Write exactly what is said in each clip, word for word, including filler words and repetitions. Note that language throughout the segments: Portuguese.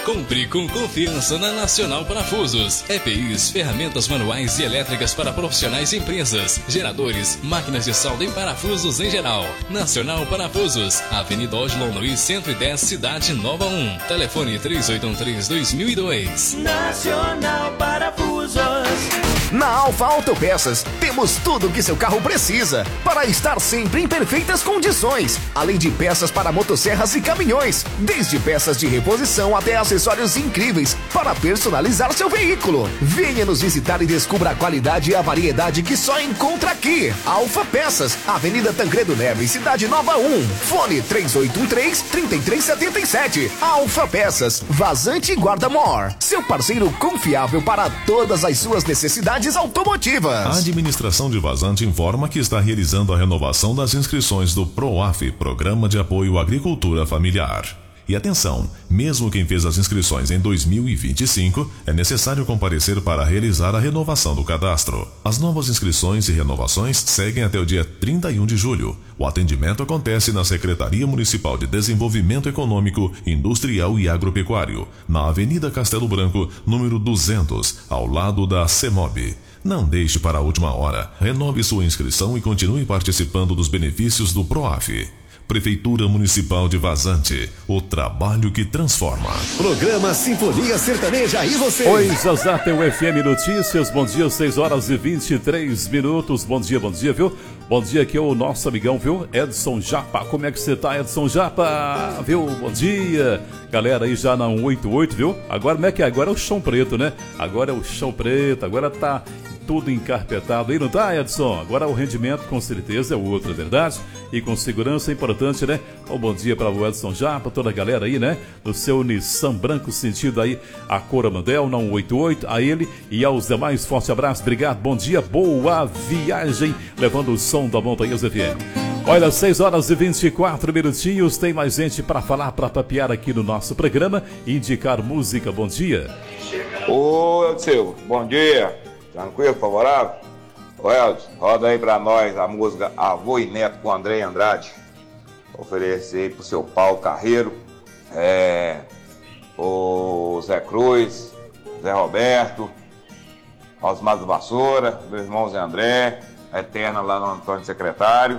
Compre com confiança na Nacional Parafusos. E P Is, ferramentas manuais e elétricas para profissionais e empresas. Geradores, máquinas de solda e parafusos em geral. Nacional Parafusos, Avenida Odilon Luiz cento e dez, Cidade Nova um. Telefone três oito um três, dois mil e dois. Nacional Parafusos. Na Alfa Autopeças, temos tudo o que seu carro precisa para estar sempre em perfeitas condições. Além de peças para motosserras e caminhões. Desde peças de reposição até acessórios incríveis para personalizar seu veículo. Venha nos visitar e descubra a qualidade e a variedade que só encontra aqui. Alfa Peças, Avenida Tancredo Neves, Cidade Nova um. Fone três oito um três, três três sete sete. Alfa Peças, Vazante Guarda-Mor. Seu parceiro confiável para todas as suas necessidades automotivas. A administração de Vazante informa que está realizando a renovação das inscrições do PROAF, Programa de Apoio à Agricultura Familiar. E atenção, mesmo quem fez as inscrições em dois mil e vinte e cinco, é necessário comparecer para realizar a renovação do cadastro. As novas inscrições e renovações seguem até o dia trinta e um de julho. O atendimento acontece na Secretaria Municipal de Desenvolvimento Econômico, Industrial e Agropecuário, na Avenida Castelo Branco, número duzentos, ao lado da CEMOB. Não deixe para a última hora. Renove sua inscrição e continue participando dos benefícios do PROAF. Prefeitura Municipal de Vazante, o trabalho que transforma. Programa Sinfonia Sertaneja, e você? Oi, Zazatel F M Notícias, bom dia, seis horas e vinte e três minutos, bom dia, bom dia, viu? Bom dia, aqui é o nosso amigão, viu? Edson Japa, como é que você tá, Edson Japa? Viu? Bom dia, galera aí já na cento e oitenta e oito, viu? Agora, como é que é? Agora é o chão preto, né? Agora é o chão preto, agora tá tudo encarpetado aí, não tá, Edson? Agora o rendimento com certeza é outro, é verdade? E com segurança é importante, né? Um bom dia para o Edson já, para toda a galera aí, né? No seu Nissan branco, sentido aí a Coromandel, na cento e oitenta e oito, a ele e aos demais, forte abraço, obrigado, bom dia, boa viagem, levando o som da Montanhas F M. Olha, seis horas e vinte e quatro minutinhos, tem mais gente para falar, para papear aqui no nosso programa, indicar música, bom dia. Ô, Elcio, bom dia. Tranquilo, favorável? Ô Elcio, roda aí pra nós a música Avô e Neto com André Andrade. Oferecer aí pro seu Paulo Carreiro, é, o Zé Cruz, Zé Roberto, Osmar do Vassoura, meu irmão Zé André, a Eterna lá no Antônio Secretário.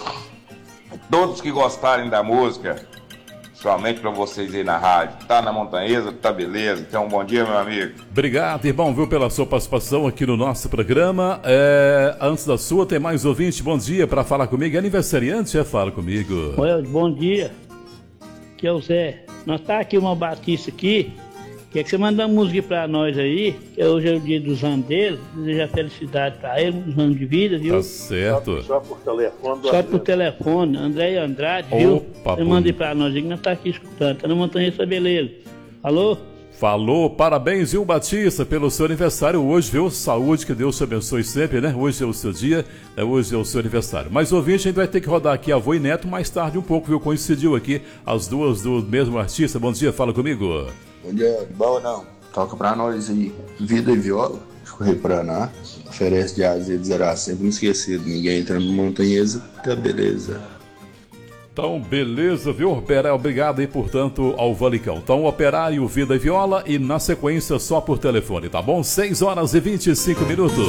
Todos que gostarem da música, somente para vocês aí na rádio. Tá na Montanhesa, tá beleza. Então, um bom dia, meu amigo. Obrigado, irmão, viu, pela sua participação aqui no nosso programa. É, antes da sua, tem mais ouvinte. Bom dia para falar comigo. É aniversariante, é? Fala comigo. Oi, bom dia. Aqui é o Zé. Nós tá aqui uma Batista aqui. Quer que você manda uma música pra nós aí, que hoje é o dia dos anos dele. Desejar felicidade pra ele, uns anos de vida, viu? Tá certo. Só, só por telefone. Só por telefone. André Andrade, viu? Opa, você manda aí pra nós aí, que nós tá aqui escutando. Tá na Montanha, beleza. Alô? Falou, parabéns, viu, Batista, pelo seu aniversário hoje, viu? Saúde, que Deus te abençoe sempre, né? Hoje é o seu dia, né? Hoje é o seu aniversário. Mas ouvinte, a gente vai ter que rodar aqui Avô e Neto mais tarde um pouco, viu? Coincidiu aqui as duas do mesmo artista. Bom dia, fala comigo. Bom dia, bom não. Toca pra nós aí, Vida e Viola, escorrer pra Paraná. Oferece de azedo, zero sempre não esquecido. Ninguém entra no Montanhesa, tá beleza. Então, beleza, viu? Operário, obrigado aí, portanto, ao Valicão. Então, Operário, Vida e Viola e na sequência só por telefone, tá bom? seis horas e vinte e cinco minutos.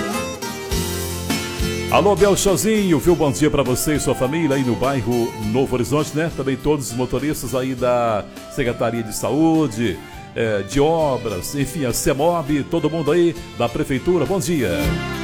Alô, Belchozinho, viu? Bom dia pra você e sua família aí no bairro Novo Horizonte, né? Também todos os motoristas aí da Secretaria de Saúde, é, de Obras, enfim, a CEMOB, todo mundo aí da Prefeitura, bom dia.